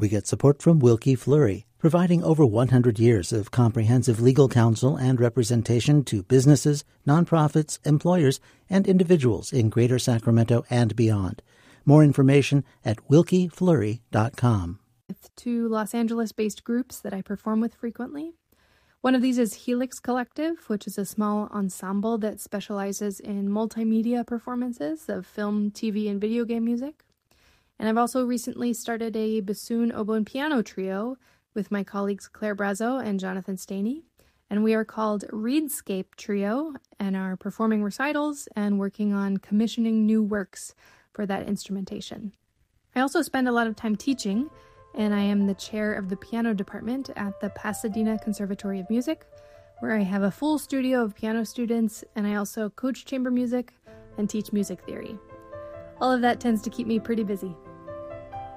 We get support from Wilkie Fleury, providing over 100 years of comprehensive legal counsel and representation to businesses, nonprofits, employers, and individuals in Greater Sacramento and beyond. More information at wilkiefleury.com. Two Los Angeles-based groups that I perform with frequently. One of these is Helix Collective, which is a small ensemble that specializes in multimedia performances of film, TV, and video game music. And I've also recently started a bassoon, oboe, and piano trio with my colleagues Claire Brazo and Jonathan Staney. And we are called Reedscape Trio and are performing recitals and working on commissioning new works for that instrumentation. I also spend a lot of time teaching, and I am the chair of the piano department at the Pasadena Conservatory of Music, where I have a full studio of piano students, and I also coach chamber music and teach music theory. All of that tends to keep me pretty busy.